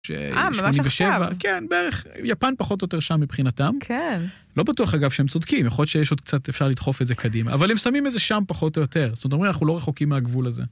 ממש עכשיו. כן, בערך, יפן פחות או יותר שם מבחינתם. כן. לא בטוח אגב שהם צודקים, יכול להיות שיש עוד קצת, אפשר לדחוף את זה קדימה, אבל הם שמים את זה שם פחות או יותר. זאת אומרת, אנחנו לא רחוקים מהגבול הזה.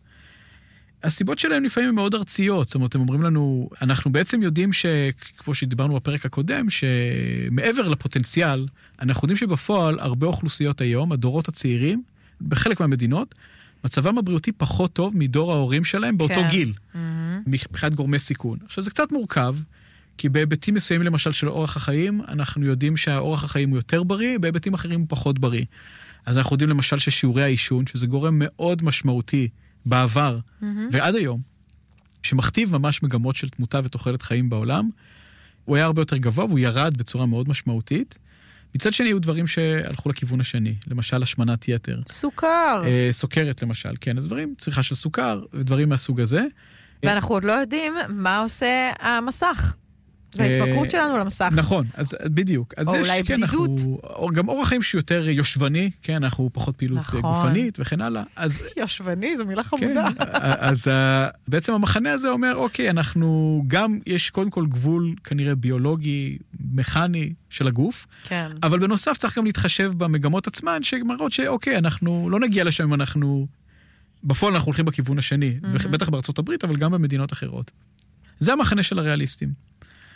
הסיבות שלהם לפעמים מאוד ארציות, זאת אומרת, הם אומרים לנו, אנחנו בעצם יודעים כמו שדיברנו בפרק הקודם, שמעבר לפוטנציאל, אנחנו יודעים שבפועל הרבה אוכלוסיות היום, הדורות הצעירים, בחלק מהמדינות, מצבם הבריאותי פחות טוב מדור ההורים שלהם באותו גיל, מבחינת גורמי סיכון. עכשיו, זה קצת מורכב, כי בהיבטים מסוימים למשל של אורח החיים, אנחנו יודעים שהאורח החיים הוא יותר בריא, בהיבטים אחרים הוא פחות בריא. אז אנחנו יודעים למשל ששיעורי העישון, שזה גורם מאוד משמעותי בעבר, ועד היום, שמכתיב ממש מגמות של תמותה ותוחלת חיים בעולם, הוא היה הרבה יותר גבוה, והוא ירד בצורה מאוד משמעותית. מצד שני, היו דברים שהלכו לכיוון השני, למשל השמנת יתר. סוכר. סוכרת למשל, כן, אז דברים, צריכה של סוכר, ודברים מהסוג הזה. ואנחנו עוד לא יודעים מה עושה המסך. וההתמכרות שלנו למסך. נכון, אז בדיוק. או אולי בדידות. גם אורח חיים שיותר יושבני, כן, אנחנו פחות פעילות גופנית וכן הלאה. יושבני, זו מילה חמודה. אז בעצם המחנה הזה אומר, אוקיי, אנחנו גם, יש קודם כל גבול כנראה ביולוגי, מכני של הגוף, כן. אבל בנוסף צריך גם להתחשב במגמות עצמן, שמראות שאוקיי, אנחנו לא נגיע לשם אם אנחנו, בפועל אנחנו הולכים בכיוון השני, בטח בארצות הברית, אבל גם במדינות אחרות. זה המחנה של הריאליסטים.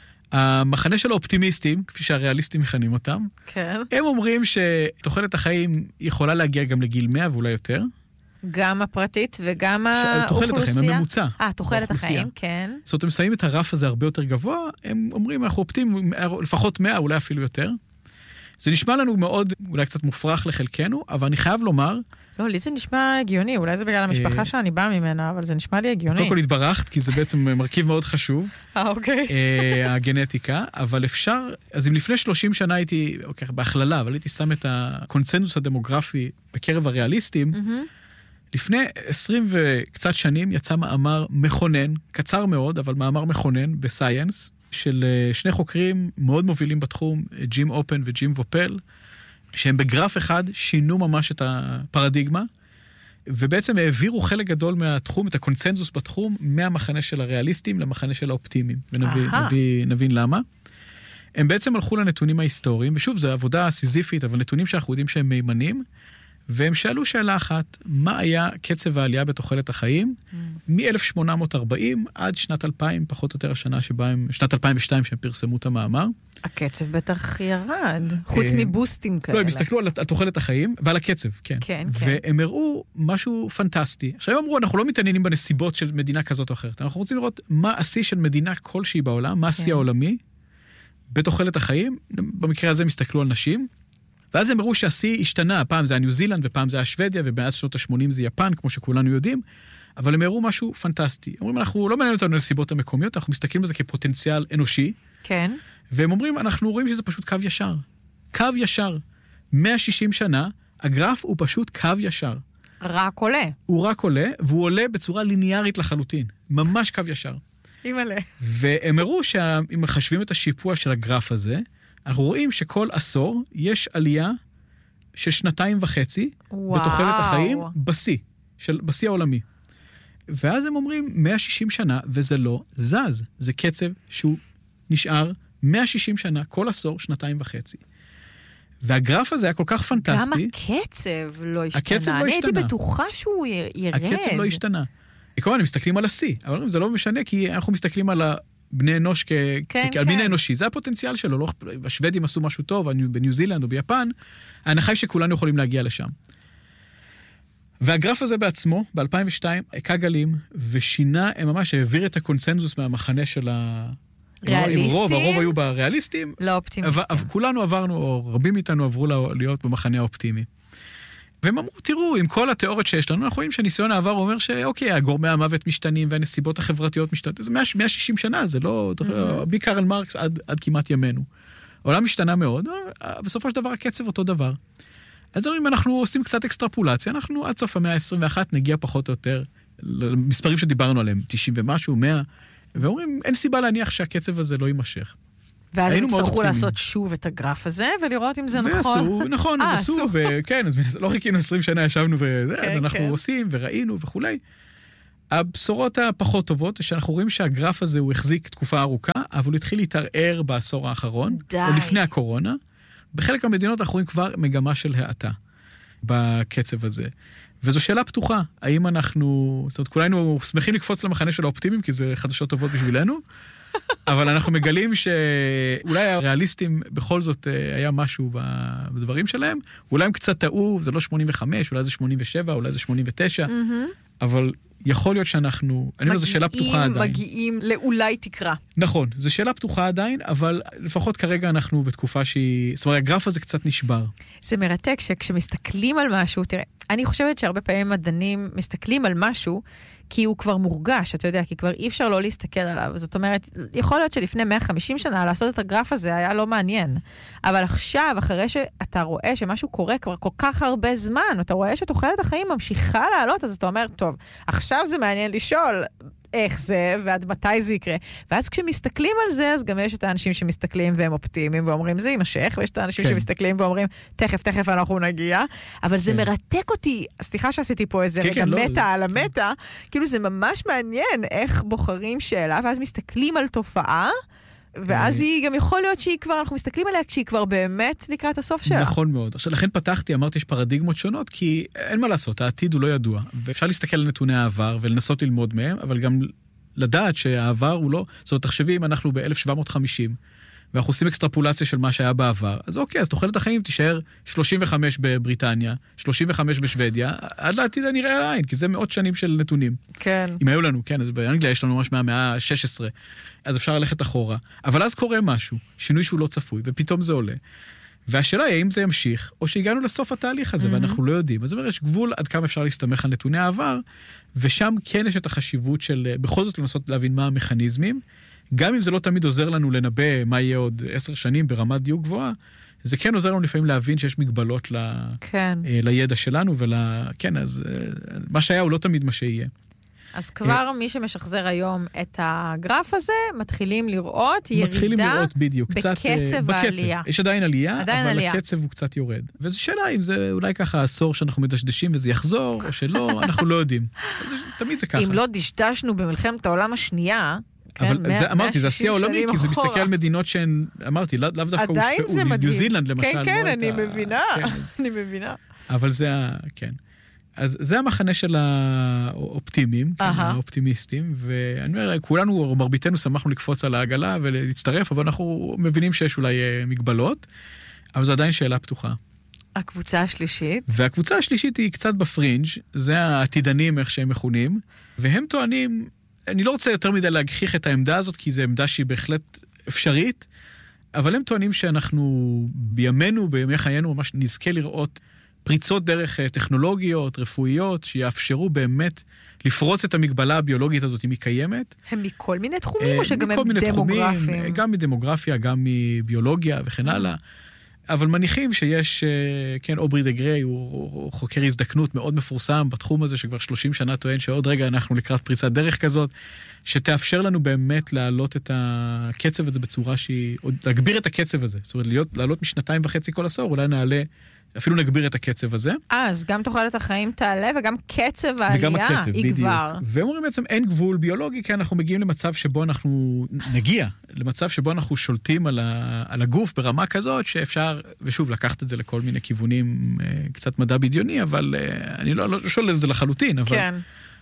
המחנה של האופטימיסטים, כפי שהריאליסטים מכנים אותם, כן. הם אומרים שתוחלת החיים יכולה להגיע גם לגיל 100 ואולי יותר. גם הפרטית וגם האוכלוסייה. תוחלת החיים, הממוצע. תוחלת החיים, כן. זאת אומרת, הם שמים את הרף הזה הרבה יותר גבוה, הם אומרים, אנחנו אופטימיים, לפחות 100, אולי אפילו יותר. זה נשמע לנו מאוד, אולי קצת מופרך לחלקנו, אבל אני חייב לומר, לא, לי זה נשמע הגיוני, אולי זה בגלל המשפחה שאני באה ממנה, אבל זה נשמע לי הגיוני. קודם כל התברכת, כי זה בעצם מרכיב מאוד חשוב. אוקיי. הגנטיקה, אבל אפשר, אז אם לפני 30 שנה הייתי, אוקיי, בהכללה, אבל הייתי שם את הקונצנזוס הדמוגרפי בקרב הריאליסטים, לפני 20 וקצת שנים יצא מאמר מכונן, קצר מאוד, אבל מאמר מכונן בסייאנס, של שני חוקרים מאוד מובילים בתחום, ג'ים אופן וג'ים וופל, שהם בגרף אחד שינו ממש את הפרדיגמה, ובעצם העבירו חלק גדול מהתחום, את הקונצנזוס בתחום, מהמחנה של הריאליסטים למחנה של האופטימיים. ונבין למה. הם בעצם הלכו לנתונים ההיסטוריים, ושוב, זו עבודה סיזיפית, אבל נתונים שאנחנו יודעים שהם מימנים, והם שאלו שאלה אחת, מה היה קצב העלייה בתוחלת החיים, מ-1840 עד שנת 2000, פחות או יותר השנה שבה הם, שנת 2002 שהם פרסמו את המאמר. הקצב בטח ירד, חוץ מבוסטים כאלה. לא, הם הסתכלו על תוחלת החיים ועל הקצב, כן. כן. והם הראו משהו פנטסטי. עכשיו הם אמרו, אנחנו לא מתעניינים בנסיבות של מדינה כזאת או אחרת, אנחנו רוצים לראות מה השיא של מדינה כלשהי בעולם, מה השיא העולמי, בתוחלת החיים, במקרה הזה הם הסתכלו על נשים, ואז הם הראו שהשיא השתנה, פעם זה היה ניו זילנד, ופעם זה היה שוודיה, ובאז שנות ה-80 זה יפן, כמו שכולנו יודעים, אבל הם הראו משהו פנטסטי. אומרים, אנחנו לא מעניין אותנו לסיבות המקומיות, אנחנו מסתכלים בזה כפוטנציאל אנושי. כן. והם אומרים, אנחנו רואים שזה פשוט קו ישר. קו ישר. 160 שנה, הגרף הוא פשוט קו ישר. רק עולה. הוא רק עולה, והוא עולה בצורה ליניארית לחלוטין. ממש קו ישר. אימאלה. והם הראו שאם מחשבים את השיפוע של הגרף הזה, אנחנו רואים שכל עשור יש עלייה של 2.5 בתוחלת החיים בשיא העולמי. ואז הם אומרים 160 שנה, וזה לא זז. זה קצב שהוא נשאר 160 שנה, כל עשור 2.5. והגרף הזה היה כל כך פנטסטי. גם הקצב לא השתנה. הקצב לא השתנה. אני הייתי בטוחה שהוא ירד. הקצב לא השתנה. כמובן, הם מסתכלים על השיא, אבל זה לא משנה, כי אנחנו מסתכלים על בני אנוש על מין האנושי. זה הפוטנציאל שלו. לא, השוודים עשו משהו טוב, בניו זילנד או ביפן, ההנחה היא שכולנו יכולים להגיע לשם. והגרף הזה בעצמו, ב-2002, עקה גלים, ושינה, הם ממש העביר את הקונצנזוס מהמחנה של ריאליסטים? הרוב היו בריאליסטים. לא אופטימיסטים. כולנו עברנו, או רבים מאיתנו עברו להיות במחנה האופטימי. והם אמרו, תראו, עם כל התיאוריות שיש לנו, אנחנו רואים שניסיון העבר אומר שאוקיי, הגורמי המוות משתנים, והנסיבות החברתיות משתנות. זה 160 שנה, זה לא, מקרל מרקס עד כמעט ימינו. העולם משתנה מאוד, בסופו של דבר הקצב אותו דבר. אז אם אנחנו עושים קצת אקסטרפולציה, אנחנו עד סוף המאה ה-21 נגיע פחות או יותר למספרים שדיברנו עליהם, 90 ומשהו, 100, ואומרים, אין סיבה להניח שהקצב הזה לא יימשך. ואז הם יצטרכו לעשות שוב את הגרף הזה, ולראות אם זה נכון. נכון, אז עשו, וכן, אז לא חיכינו 20 שנה, ישבנו וזה, אז אנחנו עושים וראינו וכולי. הבשורות הפחות טובות, שאנחנו רואים שהגרף הזה הוא החזיק תקופה ארוכה, אבל הוא התחיל להתערער בעשור האחרון, או לפני הקורונה. בחלק מהמדינות אנחנו רואים כבר מגמה של האטה בקצב הזה. וזו שאלה פתוחה, האם אנחנו, זאת אומרת, כולנו שמחים לקפוץ למחנה של האופטימיים, כי זה חדשות טובות בשבילנו, אבל אנחנו מגלים שאולי הריאליסטים בכל זאת היה משהו בדברים שלהם, אולי הם קצת טעו, זה לא 85, אולי זה 87, אולי זה 89, אבל יכול להיות שאנחנו, אני אומר, זו שאלה פתוחה עדיין. מגיעים לאולי תקרה. נכון, זו שאלה פתוחה עדיין, אבל לפחות כרגע אנחנו בתקופה שהיא, זאת אומרת, הגרף הזה קצת נשבר. זה מרתק שכשמסתכלים על משהו, תראה, אני חושבת שהרבה פעמים מדענים מסתכלים על משהו, כי הוא כבר מורגש, אתה יודע, כי כבר אי אפשר לא להסתכל עליו. זאת אומרת, יכול להיות שלפני 150 שנה לעשות את הגרף הזה היה לא מעניין. אבל עכשיו, אחרי שאתה רואה שמשהו קורה כבר כל כך הרבה זמן, אתה רואה שתוחלת החיים ממשיכה לעלות, אז אתה אומר, טוב, עכשיו זה מעניין לשאול איך זה, ועד מתי זה יקרה. ואז כשמסתכלים על זה, אז גם יש את האנשים שמסתכלים והם אופטימיים, ואומרים, זה יימשך, ויש את האנשים שמסתכלים ואומרים, תכף אנחנו נגיע. אבל זה מרתק אותי, סליחה שעשיתי פה איזה רגע מטה על המטה, כאילו זה ממש מעניין איך בוחרים שאלה, ואז מסתכלים על תופעה, ואז היא גם יכול להיות שהיא כבר, אנחנו מסתכלים עליה כשהיא כבר באמת לקראת הסוף שלה. נכון מאוד. עכשיו, לכן פתחתי, אמרתי, יש פרדיגמות שונות, כי אין מה לעשות, העתיד הוא לא ידוע. ואפשר להסתכל על נתוני העבר ולנסות ללמוד מהם, אבל גם לדעת שהעבר הוא לא, זאת אומרת, תחשבי אם אנחנו ב-1750, ואנחנו עושים אקסטרפולציה של מה שהיה בעבר, אז אוקיי, אז תוחלת החיים תישאר 35 בבריטניה, 35 בשוודיה, עד לעתיד הנראה על העין, כי זה מאות שנים של נתונים. כן. אם היו לנו, כן, אז באנגליה יש לנו ממש מהמאה ה-16, אז אפשר ללכת אחורה. אבל אז קורה משהו, שינוי שהוא לא צפוי, ופתאום זה עולה. והשאלה היא, האם זה ימשיך, או שהגענו לסוף התהליך הזה, ואנחנו לא יודעים. אז זאת אומרת, יש גבול עד כמה אפשר להסתמך על נתוני העבר, ושם כן יש את החשיבות של, בכל זאת לנסות להבין מה המכניזמים, גם אם זה לא תמיד עוזר לנו לנבא מה יהיה עוד 10 שנים ברמת דיוק גבוהה, זה כן עוזר לנו לפעמים להבין שיש מגבלות לידע שלנו, כן, אז מה שהיה הוא לא תמיד מה שיהיה. אז כבר מי שמשחזר היום את הגרף הזה, מתחילים לראות ירידה בקצב העלייה. יש עדיין עלייה, אבל הקצב הוא קצת יורד. וזו שאלה אם זה אולי ככה עשור שאנחנו מדשדשים וזה יחזור, או שלא, אנחנו לא יודעים. תמיד זה ככה. אם לא דשדשנו במלחמת העולם השנייה, אבל אמרתי, זה עשייה עולמי, כי זה מסתכל על מדינות שהן, אמרתי, לאו דווקא הושפעו, ניו זילנד למשל. כן, אני מבינה. אבל זה, כן. אז זה המחנה של האופטימיים, האופטימיסטים, ואני אומר, כולנו, מרביתנו שמחנו לקפוץ על העגלה ולהצטרף, אבל אנחנו מבינים שיש אולי מגבלות, אבל זו עדיין שאלה פתוחה. הקבוצה השלישית? והקבוצה השלישית היא קצת בפרינג', זה העתידנים, איך שהם מכונים, והם טוענים, אני לא רוצה יותר מדי להגחיך את העמדה הזאת, כי זו עמדה שהיא בהחלט אפשרית, אבל הם טוענים שאנחנו בימינו, בימי חיינו, ממש נזכה לראות פריצות דרך טכנולוגיות, רפואיות, שיאפשרו באמת לפרוץ את המגבלה הביולוגית הזאת, אם היא קיימת. הם מכל מיני תחומים, או שגם הם דמוגרפיים? גם מדמוגרפיה, גם מביולוגיה וכן הלאה. אבל מניחים שיש, כן, אוברי דה גריי, הוא חוקר הזדקנות מאוד מפורסם בתחום הזה, שכבר 30 שנה טוען שעוד רגע אנחנו לקראת פריצת דרך כזאת, שתאפשר לנו באמת להעלות את הקצב הזה בצורה שהיא, או להגביר את הקצב הזה. זאת אומרת, לעלות מ2.5 כל עשור, אולי נעלה, אפילו נגביר את הקצב הזה. אז גם תוחלת החיים תעלה, וגם קצב העלייה יגבר. והם אומרים בעצם, אין גבול ביולוגי, כי אנחנו מגיעים למצב שבו אנחנו נגיע, למצב שבו אנחנו שולטים על הגוף ברמה כזאת, שאפשר, ושוב, לקחת את זה לכל מיני כיוונים, קצת מדע בדיוני, אבל אני לא שואל את זה לחלוטין, אבל כן.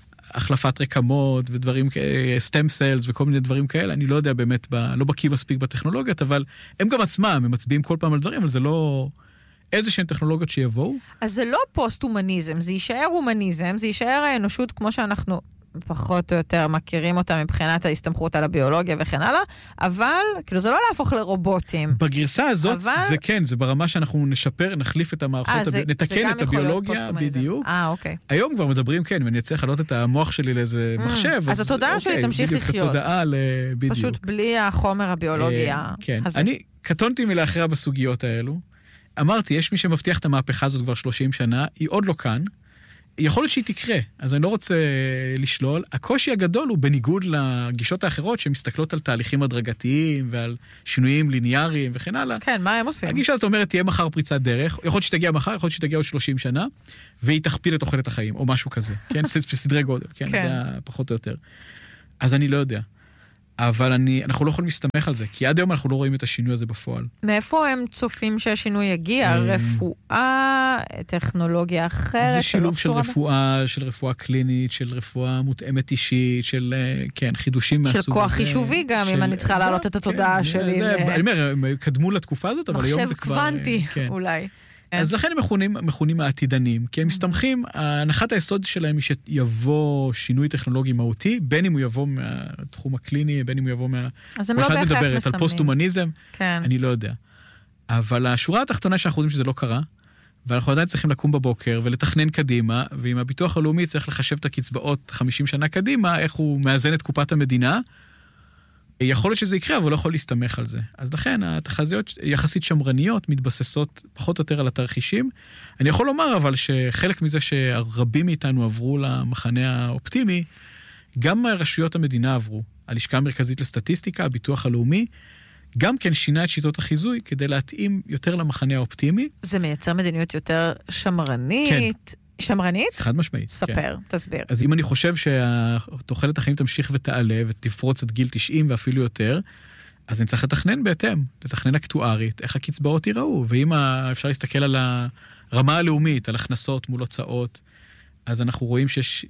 החלפת רקמות ודברים, סטם סיילס וכל מיני דברים כאלה, אני לא יודע באמת, לא בקיא מספיק בטכנולוגיות, אבל הם גם עצמם, הם מצביעים כל פעם על דברים, אבל זה לא איזה שהן טכנולוגיות שיבואו. אז זה לא פוסט-הומניזם, זה יישאר הומניזם, זה יישאר האנושות כמו שאנחנו פחות או יותר מכירים אותה מבחינת ההסתמכות על הביולוגיה וכן הלאה, אבל כאילו זה לא להפוך לרובוטים. בגרסה הזאת זה כן, זה ברמה שאנחנו נשפר, נחליף את המערכות, נתקן את הביולוגיה בדיוק. אוקיי. היום כבר מדברים, כן, ואני אצליח להעלות את המוח שלי לאיזה מחשב. אז התודעה שלי תמשיך לחיות. התודעה בדיוק. פשוט בלי החומר הביולוגי הזה. כן, אני קטונתי מלהכריע בסוגיות האלו. אמרתי, יש מי שמבטיח את המהפכה הזאת כבר 30 שנה, היא עוד לא כאן. יכול להיות שהיא תקרה, אז אני לא רוצה לשלול. הקושי הגדול הוא בניגוד לגישות האחרות שמסתכלות על תהליכים הדרגתיים ועל שינויים ליניאריים וכן הלאה. כן, מה הם עושים? הגישה הזאת אומרת, תהיה מחר פריצת דרך, יכול להיות שתגיע מחר, יכול להיות שתגיע עוד 30 שנה, והיא תכפיל את תוחלת החיים, או משהו כזה. כן, בסדרי גודל, כן, זה פחות או יותר. אז אני לא יודע. אבל אנחנו לא יכולים להסתמך על זה, כי עד היום אנחנו לא רואים את השינוי הזה בפועל. מאיפה הם צופים שהשינוי יגיע? רפואה, טכנולוגיה אחרת? זה שילוב של רפואה קלינית, של רפואה מותאמת אישית, של, כן, חידושים מהסוג הזה. של כוח חישובי גם, אם אני צריכה להעלות את התודעה שלי. אני אומר, הם קדמו לתקופה הזאת, אבל היום זה כבר... מחשב קוונטי, אולי. אז לכן הם מכונים העתידנים, כי הם מסתמכים, הנחת היסוד שלהם היא שיבוא שינוי טכנולוגי מהותי, בין אם הוא יבוא מהתחום הקליני, בין אם הוא יבוא אז הם לא בהכרח מסמנים. על פוסט-הומניזם, כן. אני לא יודע. אבל השורה התחתונה שאנחנו יודעים שזה לא קרה, ואנחנו עדיין צריכים לקום בבוקר ולתכנן קדימה, ועם הביטוח הלאומי צריך לחשב את הקצבאות 50 שנה קדימה, איך הוא מאזן את קופת המדינה, יכול להיות שזה יקרה, אבל לא יכול להסתמך על זה. אז לכן, התחזיות יחסית שמרניות, מתבססות פחות או יותר על התרחישים. אני יכול לומר, אבל שחלק מזה שרבים מאיתנו עברו למחנה האופטימי, גם רשויות המדינה עברו. הלשכה המרכזית לסטטיסטיקה, הביטוח הלאומי, גם כן שינה את שיטות החיזוי כדי להתאים יותר למחנה האופטימי. זה מייצר מדיניות יותר שמרנית. כן. שמרנית? חד משמעית. ספר, כן. תסביר. אז אם אני חושב שתוחלת החיים תמשיך ותעלה ותפרוץ את גיל 90 ואפילו יותר, אז אני צריך לתכנן בהתאם, לתכנן אקטוארית, איך הקצבאות ייראו, ואם אפשר להסתכל על הרמה הלאומית, על הכנסות מול הוצאות, אז אנחנו רואים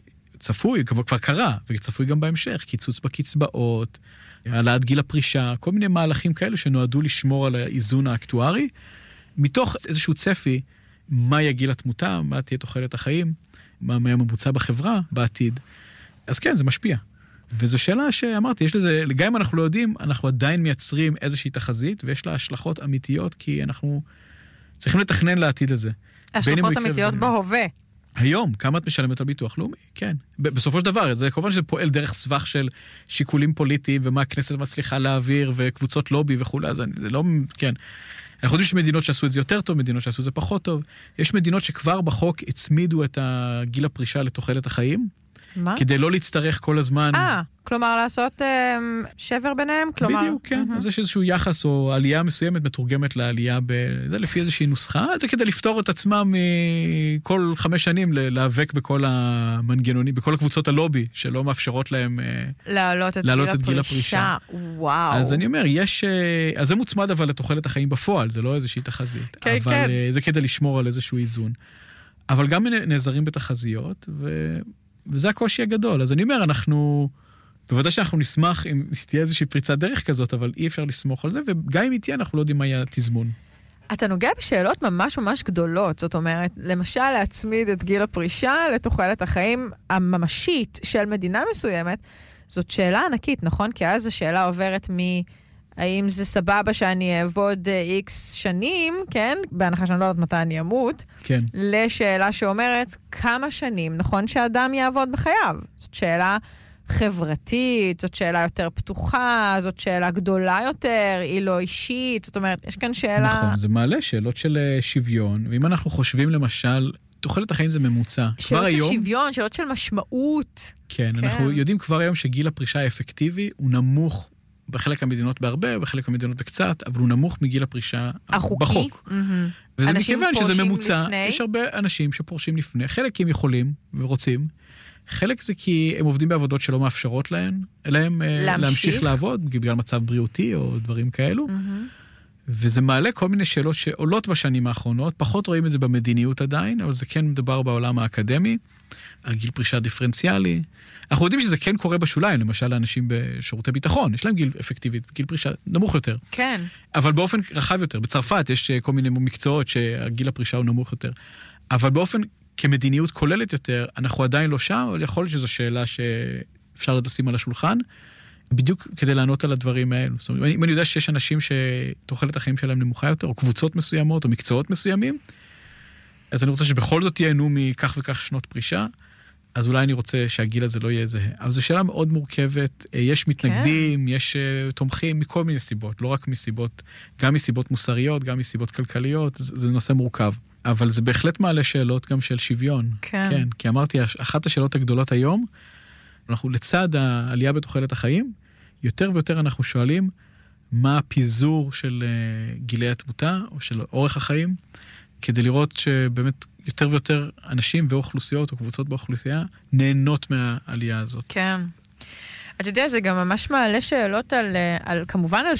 צפוי, כבר קרה, וצפוי גם בהמשך, קיצוץ בקצבאות, העלאת גיל הפרישה, כל מיני מהלכים כאלו שנועדו לשמור על האיזון האקטוארי, מתוך איזשהו צפי, מה יהיה גיל התמותה, מה תהיה תוחלת החיים, מה ממוצע בחברה בעתיד. אז כן, זה משפיע. וזו שאלה שאמרתי, יש לזה, גם אם אנחנו לא יודעים, אנחנו עדיין מייצרים איזושהי תחזית, ויש לה השלכות אמיתיות, כי אנחנו צריכים לתכנן לעתיד הזה. השלכות אמיתיות בהווה. היום, כמה את משלמת על ביטוח לאומי? כן. בסופו של דבר, זה כמובן שזה פועל דרך סבך של שיקולים פוליטיים, ומה הכנסת מצליחה להעביר, וקבוצות לובי וכו', אז זה לא, כן. אנחנו יודעים שמדינות שעשו את זה יותר טוב, מדינות שעשו את זה פחות טוב. יש מדינות שכבר בחוק הצמידו את גיל הפרישה לתוחלת החיים. מה? כדי לא להצטרך כל הזמן. כלומר לעשות שבר ביניהם? בדיוק, כן. אז יש איזשהו יחס או עלייה מסוימת מתורגמת לעלייה זה לפי איזושהי נוסחה. זה כדי לפתור את עצמם מכל 5 שנים להיאבק בכל המנגנונים, בכל הקבוצות הלובי, שלא מאפשרות להם להעלות את גיל הפרישה. וואו. אז אני אומר, אז זה מוצמד אבל לתוחלת החיים בפועל, זה לא איזושהי תחזית. כן, אבל כן. זה כדי לשמור על איזשהו איזון. אבל גם נעזרים בתחזיות, וזה הקושי הגדול. אז אני אומר, בוודאי שאנחנו נשמח אם תהיה איזושהי פריצת דרך כזאת, אבל אי אפשר לסמוך על זה, וגם אם היא תהיה, אנחנו לא יודעים מה יהיה התזמון. אתה נוגע בשאלות ממש ממש גדולות, זאת אומרת, למשל להצמיד את גיל הפרישה לתוחלת החיים הממשית של מדינה מסוימת, זאת שאלה ענקית, נכון? כי אז השאלה עוברת האם זה סבבה שאני אעבוד איקס שנים, כן? בהנחה שאני לא יודעת מתי אני אמות, כן. לשאלה שאומרת כמה שנים נכון שאדם יעבוד בחייו. זאת שאלה חברתית, זאת שאלה יותר פתוחה, זאת שאלה גדולה יותר, היא לא אישית, זאת אומרת, יש כאן שאלה... נכון, זה מעלה שאלות של שוויון, ואם אנחנו חושבים למשל, תוחלת החיים זה ממוצע. שאלות של שוויון, שאלות של משמעות. כן, אנחנו יודעים כבר היום שגיל הפרישה האפקטיבי הוא נמוך, בחלק המדינות בהרבה, בחלק המדינות בקצת, אבל הוא נמוך מגיל הפרישה בחוק. וזה מכיוון שזה ממוצע, יש הרבה אנשים שפורשים לפני, חלק כי הם יכולים ורוצים, חלק זה כי הם עובדים בעבודות שלא מאפשרות להם להמשיך לעבוד, בגלל מצב בריאותי או דברים כאלו, וזה מעלה כל מיני שאלות שעולות בשנים האחרונות, פחות רואים את זה במדיניות עדיין, אבל זה כן מדבר בעולם האקדמי, על גיל פרישה דיפרנציאלי. אנחנו יודעים שזה כן קורה בשוליים, למשל לאנשים בשירותי ביטחון, יש להם גיל אפקטיבי, גיל פרישה נמוך יותר. כן. אבל באופן רחב יותר. בצרפת יש כל מיני מקצועות שהגיל הפרישה הוא נמוך יותר. אבל באופן כמדיניות כוללת יותר, אנחנו עדיין לא שם, אבל יכול להיות שזו שאלה שאפשר לשים על השולחן, בדיוק כדי לענות על הדברים האלו. זאת אומרת, אם אני יודע שיש אנשים שתוחלת החיים שלהם נמוכה יותר, או קבוצות מסוימות, או מקצועות מסוימים, אז אני רוצה שבכל זאת ייהנו מכך וכך שנות פרישה, אז אולי אני רוצה שהגיל הזה לא יהיה זהה. אבל זו שאלה מאוד מורכבת, יש מתנגדים, יש תומכים מכל מיני סיבות, לא רק מסיבות, גם מסיבות מוסריות, גם מסיבות כלכליות, זה נושא מורכב. אבל זה בהחלט מעלה שאלות גם של שוויון. כן. כן, כי אמרתי, אחת השאלות הגדולות היום, אנחנו לצד העלייה בתוחלת החיים, יותר ויותר אנחנו שואלים, מה הפיזור של גילי התמותה, או של אורך החיים, כדי לראות שבאמת יותר ויותר אנשים ואוכלוסיות, או קבוצות באוכלוסייה, נהנות מהעלייה הזאת. כן. אתה יודע, זה גם ממש מעלה שאלות כמובן על